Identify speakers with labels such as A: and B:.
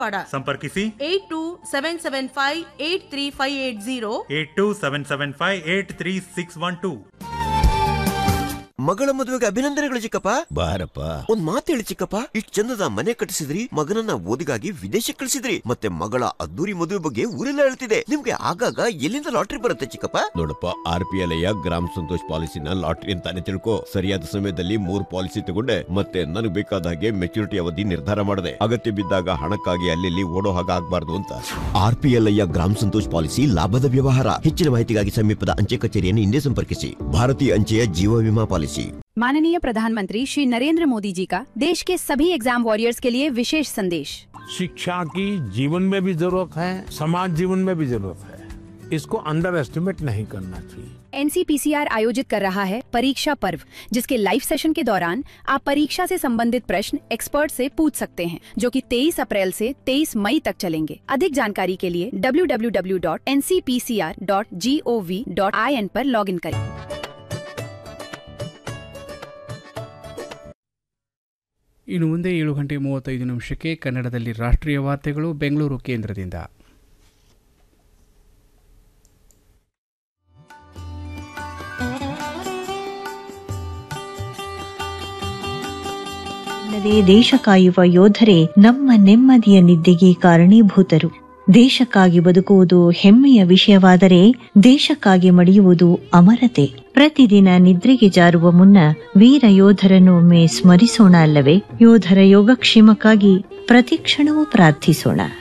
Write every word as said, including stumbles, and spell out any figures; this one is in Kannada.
A: ಸಂಪರ್ಕಿಸಿ
B: eight two seven seven five eight three five eight zero
A: eight two seven seven five eight three six one two.
C: ಮಗಳ ಮದುವೆಗೆ ಅಭಿನಂದನೆಗಳು ಚಿಕ್ಕಪ್ಪ.
D: ಬಾರಪ್ಪ.
C: ಒಂದ್ ಮಾತು ಹೇಳಿ ಚಿಕ್ಕಪ್ಪ, ಇಷ್ಟ್ ಚಂದದ ಮನೆ ಕಟ್ಟಿಸಿದ್ರಿ, ಮಗನನ್ನ ಓದಿಗಾಗಿ ವಿದೇಶಕ್ಕೆ ಕಳಿಸಿದ್ರಿ, ಮತ್ತೆ ಮಗಳ ಅದ್ದೂರಿ ಮದುವೆ ಬಗ್ಗೆ ಊರೆಲ್ಲ ಹೇಳ್ತಿದೆ. ನಿಮ್ಗೆ ಆಗಾಗ ಎಲ್ಲಿಂದ ಲಾಟ್ರಿ ಬರುತ್ತೆ ಚಿಕ್ಕಪ್ಪ?
D: ನೋಡಪ್ಪ, ಆರ್ ಪಿ ಎಲ್ ಗ್ರಾಮ ಸಂತೋಷ್ ಪಾಲಿಸಿನ ಲಾಟ್ರಿ ಅಂತಾನೆ ತಿಳ್ಕೊ. ಸರಿಯಾದ ಸಮಯದಲ್ಲಿ ಮೂರ್ ಪಾಲಿಸಿ ತಗೊಂಡೆ, ಮತ್ತೆ ನನಗೆ ಬೇಕಾದ ಹಾಗೆ ಮೆಚುರಿಟಿ ಅವಧಿ ನಿರ್ಧಾರ ಮಾಡಿದೆ. ಅಗತ್ಯ ಬಿದ್ದಾಗ ಹಣಕ್ಕಾಗಿ ಅಲ್ಲಿ ಓಡೋ ಹಾಗೆ ಆಗ್ಬಾರ್ದು ಅಂತ.
C: ಆರ್ ಪಿ ಎಲ್ ಗ್ರಾಮ ಸಂತೋಷ್ ಪಾಲಿಸಿ ಲಾಭದ ವ್ಯವಹಾರ. ಹೆಚ್ಚಿನ ಮಾಹಿತಿಗಾಗಿ ಸಮೀಪದ ಅಂಚೆ ಕಚೇರಿಯನ್ನು ಹಿಂದೆ ಸಂಪರ್ಕಿಸಿ. ಭಾರತೀಯ ಅಂಚೆಯ ಜೀವ ವಿಮಾ ಪಾಲಿಸಿ.
E: माननीय प्रधानमंत्री श्री नरेंद्र मोदी जी का देश के सभी एग्जाम वॉरियर्स के लिए विशेष संदेश।
F: शिक्षा की जीवन में भी जरूरत है, समाज जीवन में भी जरूरत है, इसको अंडर एस्टिमेट नहीं करना चाहिए।
E: N C P C R आयोजित कर रहा है परीक्षा पर्व, जिसके लाइव सेशन के दौरान आप परीक्षा से संबंधित प्रश्न एक्सपर्ट से पूछ सकते हैं, जो कि तेईस अप्रैल से तेईस मई तक चलेंगे। अधिक जानकारी के लिए W W W dot N C P C R dot G O V dot I N पर लॉग इन करें।
G: ಇನ್ನು ಮುಂದೆ ಏಳು ಗಂಟೆ ಮೂವತ್ತೈದು ನಿಮಿಷಕ್ಕೆ ಕನ್ನಡದಲ್ಲಿ ರಾಷ್ಟ್ರೀಯ ವಾರ್ತೆಗಳು ಬೆಂಗಳೂರು ಕೇಂದ್ರದಿಂದ.
H: ದೇಶ ಕಾಯುವ ಯೋಧರೇ ನಮ್ಮ ನೆಮ್ಮದಿಯ ನಿದ್ದೆಗೆ ಕಾರಣೀಭೂತರು. ದೇಶಕ್ಕಾಗಿ ಬದುಕುವುದು ಹೆಮ್ಮೆಯ ವಿಷಯವಾದರೆ ದೇಶಕ್ಕಾಗಿ ಮಡಿಯುವುದು ಅಮರತೆ. ಪ್ರತಿದಿನ ನಿದ್ರೆಗೆ ಜಾರುವ ಮುನ್ನ ವೀರ ಯೋಧರನ್ನು ಒಮ್ಮೆ ಸ್ಮರಿಸೋಣ ಅಲ್ಲವೇ? ಯೋಧರ ಯೋಗಕ್ಷೇಮಕ್ಕಾಗಿ ಪ್ರತಿಕ್ಷಣವೂ ಪ್ರಾರ್ಥಿಸೋಣ.